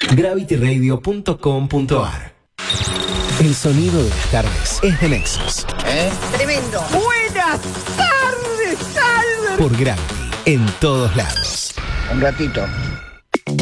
gravityradio.com.ar. El sonido de las tardes es de Nexus. Tremendo. Buenas tardes, Albert. Por Gravity, en todos lados. Un ratito.